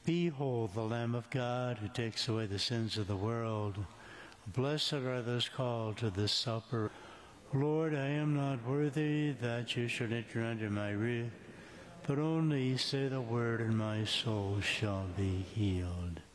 Behold the Lamb of God who takes away the sins of the world. Blessed are those called to this supper. Lord, I am not worthy that you should enter under my roof, but only say the word and my soul shall be healed.